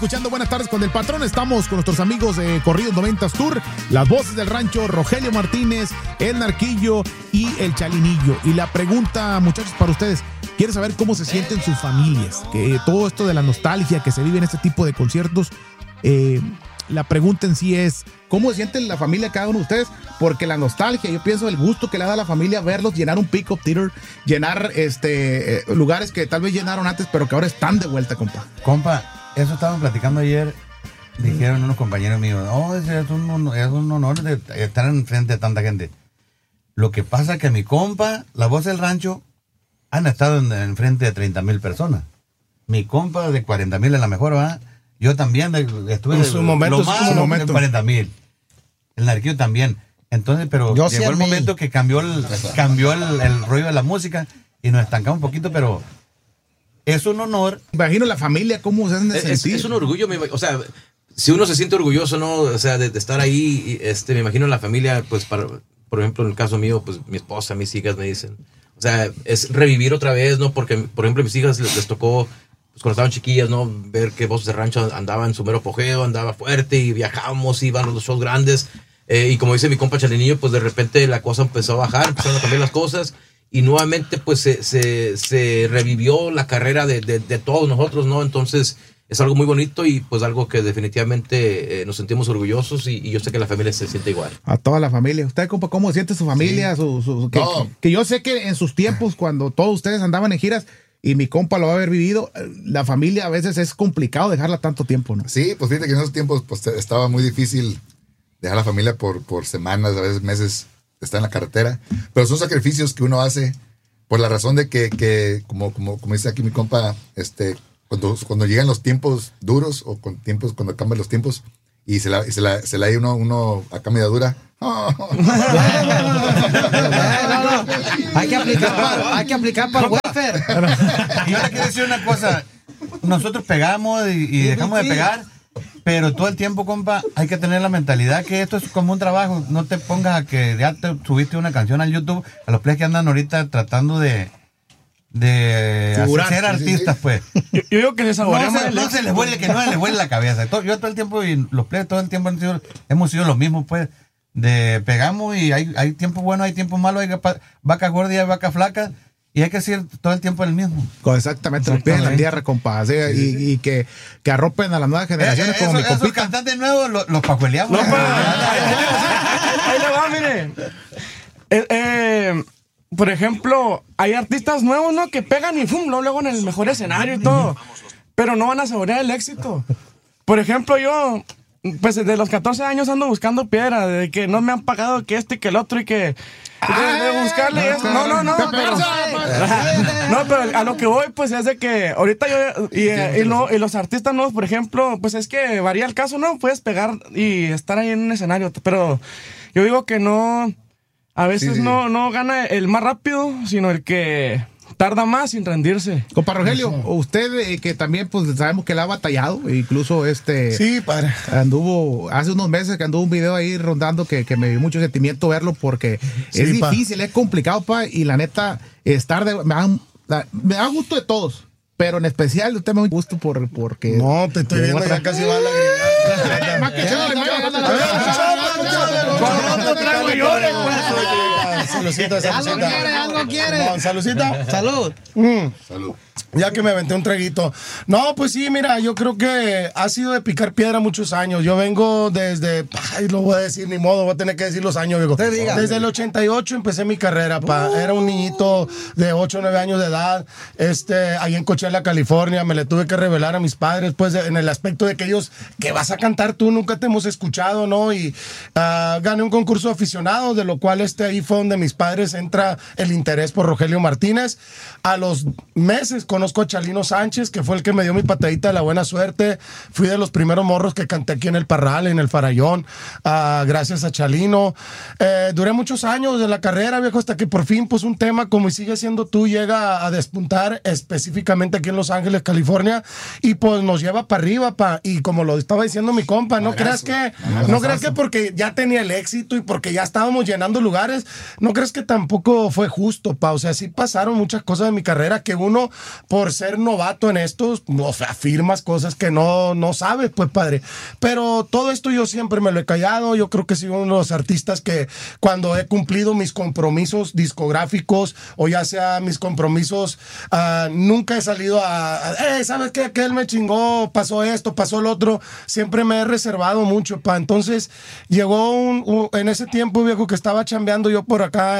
Escuchando Buenas Tardes con el Patrón, estamos con nuestros amigos de Corridos 90s Tour, las voces del rancho, Rogelio Martínez, el Narquillo y el Chalinillo. Y la pregunta, muchachos, para ustedes, quiero saber cómo se sienten sus familias, que todo esto de la nostalgia que se vive en este tipo de conciertos, la pregunta en sí es, ¿cómo se siente la familia de cada uno de ustedes? Porque la nostalgia, yo pienso el gusto que le da a la familia verlos llenar un pick-up theater, llenar lugares que tal vez llenaron antes, pero que ahora están de vuelta, compa. Compa, eso estaban platicando ayer, dijeron unos compañeros míos, es un honor de estar enfrente de tanta gente. Lo que pasa es que mi compa, la voz del rancho, han estado enfrente de 30,000 personas. Mi compa de 40,000 a la mejor, ¿va? Yo también estuve en su momento, lo más de 40,000. El Narquillo también. Entonces, pero llegó el momento que cambió el rollo de la música y nos estancamos un poquito, pero es un honor. Imagino la familia, cómo se hacen sentir. Es un orgullo, o sea, si uno se siente orgulloso, ¿no? O sea, de estar ahí, me imagino la familia, pues, por ejemplo, en el caso mío, pues, mi esposa, mis hijas me dicen, o sea, es revivir otra vez, ¿no? Porque, por ejemplo, a mis hijas les tocó, pues, cuando estaban chiquillas, ¿no? Ver que Voces de Rancho andaba en su mero apogeo, andaba fuerte y viajábamos, iban a los shows grandes. Y como dice mi compa Chalinillo, pues, de repente la cosa empezó a bajar, empezaron a cambiar las cosas. Y nuevamente, pues, se revivió la carrera de todos nosotros, ¿no? Entonces, es algo muy bonito y, pues, algo que definitivamente nos sentimos orgullosos y yo sé que la familia se siente igual. A toda la familia. ¿Usted, compa, cómo siente su familia? Sí. Que yo sé que en sus tiempos, cuando todos ustedes andaban en giras, y mi compa lo va a haber vivido, la familia a veces es complicado dejarla tanto tiempo, ¿no? Sí, pues fíjate que en esos tiempos pues, estaba muy difícil dejar la familia por semanas, a veces meses, está en la carretera, pero son sacrificios que uno hace por la razón de que como dice aquí mi compa, cuando llegan los tiempos duros o cuando cambian los tiempos y se la hay uno acá media dura. Hay que aplicar para el welfare. Y yo le quiero decir una cosa, nosotros pegamos y dejamos de pegar, pero todo el tiempo, compa, hay que tener la mentalidad que esto es como un trabajo. No te pongas a que ya te subiste una canción al YouTube, a los players que andan ahorita tratando de ser artistas, pues. Yo digo que les no se les vuelve la cabeza. Yo todo el tiempo, y los players todo el tiempo hemos sido los mismos, pues. Pegamos y hay tiempo bueno, hay tiempo malo, hay vacas gordas y hay vacas flacas. Y hay que decir todo el tiempo el mismo. Exactamente, los pies en la tierra, compa. Y que arropen a las nuevas generaciones como mi compita. Esos cantantes nuevos los pajueleamos. Ahí le va, mire. Por ejemplo, hay artistas nuevos, ¿no? Que pegan y ¡fum! Luego en el mejor escenario y todo. Pero no van a asegurar el éxito. Por ejemplo, yo, pues desde los 14 años ando buscando piedra, de que no me han pagado que y que el otro y que... de buscarle eso. No, pero a lo que voy, pues, es de que ahorita yo y los artistas nuevos, por ejemplo, pues es que varía el caso, ¿no? Puedes pegar y estar ahí en un escenario, pero yo digo que no, a veces no gana el más rápido, sino el que tarda más sin rendirse. Compa Rogelio, usted que también pues sabemos que la ha batallado, incluso sí, padre. Anduvo hace unos meses que anduvo un video ahí rondando que me dio mucho sentimiento verlo porque sí, es difícil, es complicado, y la neta me da gusto de todos, pero en especial usted me da gusto porque no te estoy viendo ya casi va la Algo quiere. Saludcita. Salud. Salud. Ya que me aventé un traguito. No, pues sí, mira, yo creo que ha sido de picar piedra muchos años. Yo vengo desde, lo voy a decir, ni modo, voy a tener que decir los años, viejo. Desde el 88 empecé mi carrera, Era un niñito de 8 o 9 años de edad, ahí en Coachella, California. Me le tuve que revelar a mis padres, pues, en el aspecto de que ellos, ¿qué vas a cantar tú? Nunca te hemos escuchado, ¿no? Y gané un concurso de aficionados, de lo cual ahí fue donde mis padres entra el interés por Rogelio Martínez. A los meses conozco a Chalino Sánchez, que fue el que me dio mi patadita de la buena suerte. Fui de los primeros morros que canté aquí en el Parral, en el Farallón, gracias a Chalino. Duré muchos años de la carrera, viejo, hasta que por fin, pues, un tema como Y Sigue Siendo Tú llega a despuntar, específicamente aquí en Los Ángeles, California, y pues nos lleva para arriba, y como lo estaba diciendo mi compa, no creas que porque ya tenía el éxito y porque ya estábamos llenando lugares, no crees que tampoco fue justo, pa. O sea, sí pasaron muchas cosas de mi carrera que uno, por ser novato en estos, o sea, afirmas cosas que no sabes, pues, padre. Pero todo esto yo siempre me lo he callado. Yo creo que soy uno de los artistas que cuando he cumplido mis compromisos discográficos o ya sea mis compromisos, nunca he salido ¿sabes qué? Que él me chingó, pasó esto, pasó lo otro. Siempre me he reservado mucho, pa. Entonces, llegó en ese tiempo, viejo, que estaba chambeando yo por acá,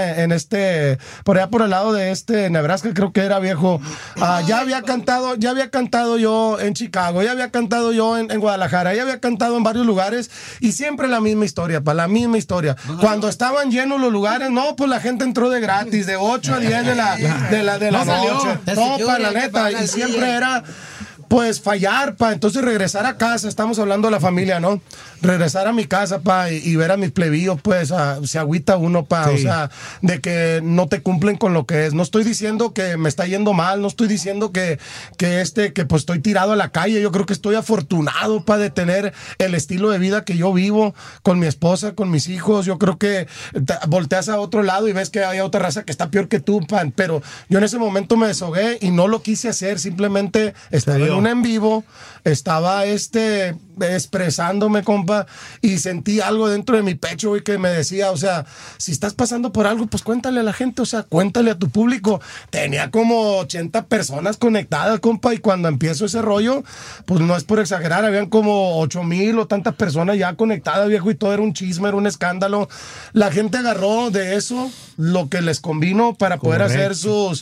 por allá por el lado de Nebraska, creo que era, viejo. Ya había cantado yo en Chicago, ya había cantado yo en Guadalajara, ya había cantado en varios lugares y siempre la misma historia, pa, la misma historia. Cuando estaban llenos los lugares, no, pues la gente entró de gratis, de 8 a 10 de la noche. No, pa, la neta, y siempre era pues fallar, pa, entonces regresar a casa, estamos hablando de la familia, ¿no? Regresar a mi casa, pa, y ver a mis plebíos, pues, se agüita uno, pa, sí. O sea, de que no te cumplen con lo que es. No estoy diciendo que me está yendo mal, no estoy diciendo que pues estoy tirado a la calle. Yo creo que estoy afortunado, pa, de tener el estilo de vida que yo vivo con mi esposa, con mis hijos. Yo creo que volteas a otro lado y ves que hay otra raza que está peor que tú, pa, pero yo en ese momento me deshogué y no lo quise hacer, simplemente estaba en vivo, estaba expresándome, compa, y sentí algo dentro de mi pecho, güey, que me decía, o sea, si estás pasando por algo, pues cuéntale a la gente, o sea, cuéntale a tu público. Tenía como 80 personas conectadas, compa, y cuando empiezo ese rollo, pues no es por exagerar, habían como 8,000 o tantas personas ya conectadas, viejo, y todo era un chisme, era un escándalo. La gente agarró de eso lo que les convino para poder hacer su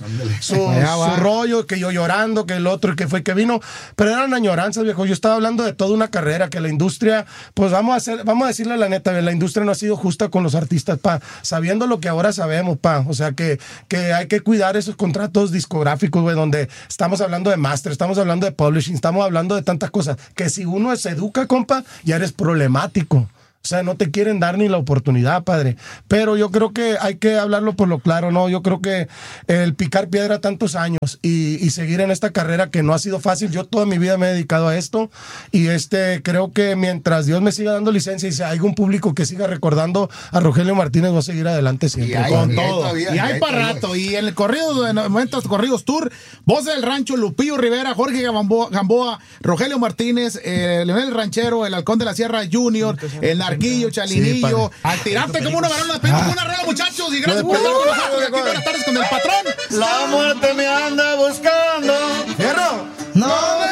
rollo, que yo llorando, que el otro, que fue que vino, pero eran añoranzas, viejo. Yo estaba hablando de toda una carrera, que la industria, pues vamos a decirle la neta, la industria no ha sido justa con los artistas, pa, sabiendo lo que ahora sabemos, pa, o sea, que hay que cuidar esos contratos discográficos, güey, donde estamos hablando de master, estamos hablando de publishing, estamos hablando de tantas cosas, que si uno se educa, compa, ya eres problemático. O sea, no te quieren dar ni la oportunidad, padre. Pero yo creo que hay que hablarlo por lo claro, ¿no? Yo creo que el picar piedra tantos años y seguir en esta carrera que no ha sido fácil. Yo toda mi vida me he dedicado a esto y creo que mientras Dios me siga dando licencia y si hay un público que siga recordando a Rogelio Martínez, voy a seguir adelante siempre. Con todo. Y hay para rato. Y en el corrido de Momentos Corridos Tour, Voces del Rancho, Lupillo Rivera, Jorge Gamboa, Rogelio Martínez, Leonel Ranchero, el Halcón de la Sierra Junior, el Narquillo, Chalinillo. Sí, al tirarte como una varón, nos pedimos una rola, muchachos. Y gracias por estar con nosotros aquí. Buenas tardes con el patrón. La muerte me anda buscando. ¡Fierro! ¡No!